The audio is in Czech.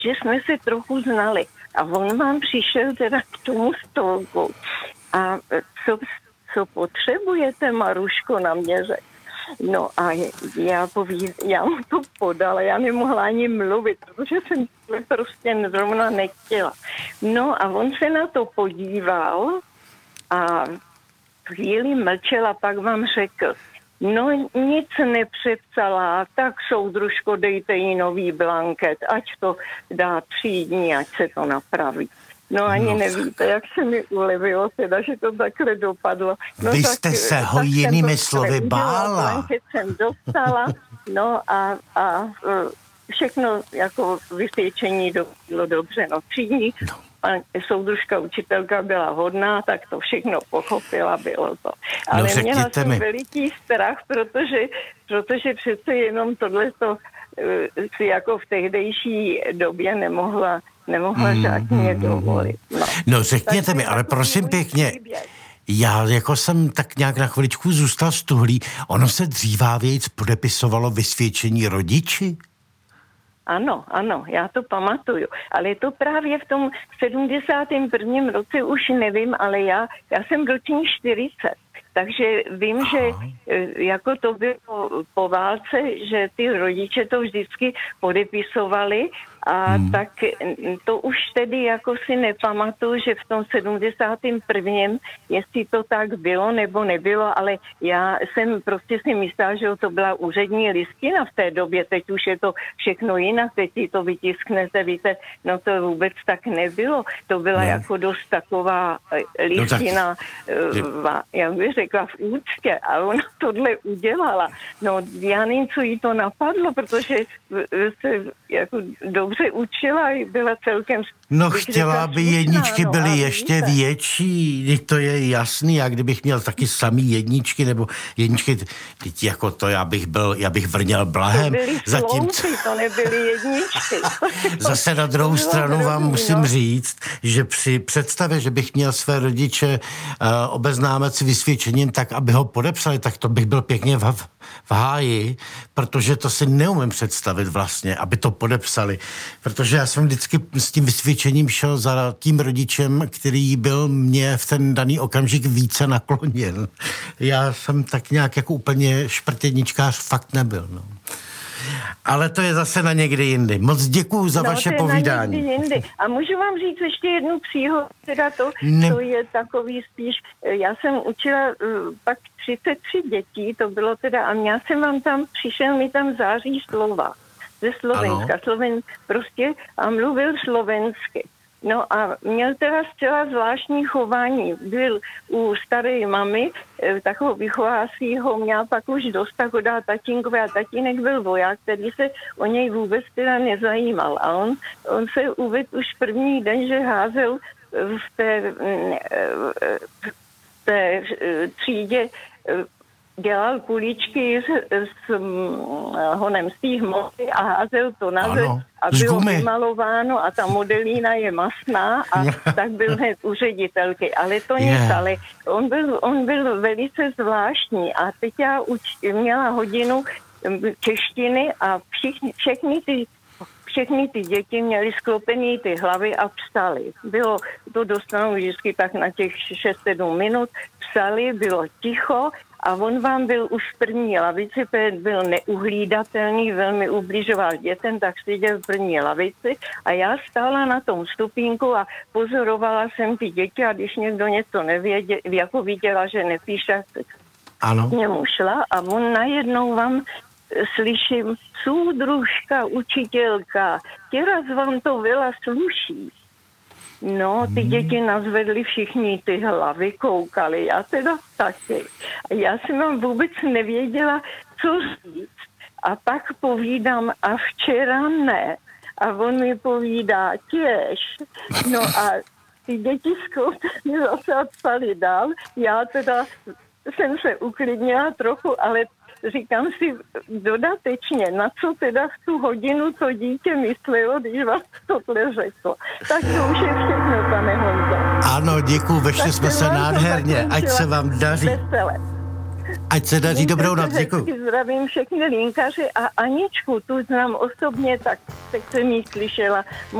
že jsme se trochu znali. A on vám přišel teda k tomu stolku. A co potřebujete, Maruško, na mě řekl. No a já mu to podala, já nemohla ani mluvit, protože jsem prostě zrovna nechtěla. No a on se na to podíval a chvíli mlčel a pak vám řekl, no nic nepřepsala, tak soudružko, dejte jí nový blanket, ať to dá 3 dní, ať se to napraví. No ani nevíte, jak se mi ulevilo teda, že to takhle dopadlo. No, vy jste se ho jinými slovy bála. Blanket jsem dostala, no a všechno jako vysvědčení bylo dobře, no 3 dní. No. Soudružka učitelka byla hodná, tak to všechno pochopila, bylo to. Ale měla jsem veliký strach, protože přece jenom tohleto si jako v tehdejší době nemohla žádně dovolit. No řekněte mi, ale prosím pěkně, já jako jsem tak nějak na chviličku zůstal stuhlý, ono se dřívávějc podepisovalo vysvědčení rodiči? Ano, já to pamatuju. Ale to právě v tom 71. roce už nevím, ale já jsem ročník 40. Takže vím, že jako to bylo po válce, že ty rodiče to vždycky podepisovali a tak to už tedy jako si nepamatuju, že v tom 71. jestli to tak bylo nebo nebylo, ale já jsem prostě si myslela, že to byla úřední listina v té době, teď už je to všechno jinak, teď si to vytisknete, víte, no to vůbec tak nebylo, to byla jako dost taková listina, jak bych řekla, v úctě a ona tohle udělala. No já nevím, co jí to napadlo, protože se jako dobře učila, byla celkem... No chtěla, aby jedničky byly ještě větší, to je jasný, já kdybych měl taky samý jedničky, nebo jedničky, teď jako to já bych vrněl blahem. To byly sloupy, to nebyly jedničky. Zase na druhou stranu vám musím říct, že při představě, že bych měl své rodiče obeznámit s vysvědčením tak, aby ho podepsali, tak to bych byl pěkně v háji, protože to si neumím představit vlastně, aby to podepsali. Protože já jsem vždycky s tím vysvědčením šel za tím rodičem, který byl mě v ten daný okamžik více nakloněn. Já jsem tak nějak jako úplně šprtědničkář fakt nebyl. No. Ale to je zase na někdy jindy. Moc děkuju za vaše povídání. A můžu vám říct ještě jednu příhodu, teda to je takový spíš, já jsem učila pak 33 dětí, to bylo teda, a já jsem vám tam, přišel mi tam září slova ze Slovenska, prostě a mluvil slovensky. No a měl teda zcela zvláštní chování. Byl u staré mamy, takového vychovávacího, měl pak už dost, tak ho dá tatínkové a tatínek byl voják, který se o něj vůbec teda nezajímal. A on se uvedl už první den, že házel v té třídě, dělal kuličky s honem z té hmoty a házel to na zem a bylo vymalováno a ta modelína je masná a tak byl hned u ředitelky. Ale to nic, ale on byl velice zvláštní a teď já měla hodinu češtiny a všechny ty děti měly sklopený ty hlavy a psali. Bylo to dostanou vždycky tak na těch 6-7 minut, psali, bylo ticho a on vám byl už v první lavici, byl neuhlídatelný, velmi ubližoval dětem, tak seděl v první lavici a já stála na tom stupínku a pozorovala jsem ty děti a když někdo něco nevěděl, jako viděla, že nepíše, k němu šla a on najednou vám slyším, soudružka, učitelka, teraz vám to veľa sluší. No, ty děti nazvedli všichni ty hlavy, koukali, já teda taky. Já jsem vám vůbec nevěděla, co říct. A pak povídám, a včera ne. A on mi povídá, těž. No a ty děti skutečně zase psali dál. Já teda jsem se uklidnila trochu, ale říkám si dodatečně, na co teda v tu hodinu to dítě myslelo, když vám tohle řeklo. Tak to už je všechno, pane Honzo. Ano, děkuju, vešli jsme se nádherně, ať se vám daří. Vesele. Ať se daří, dobrou noc, děkuji. Zdravím všechny linkaře a Aničku, tu znám osobně, tak jsem jí slyšela.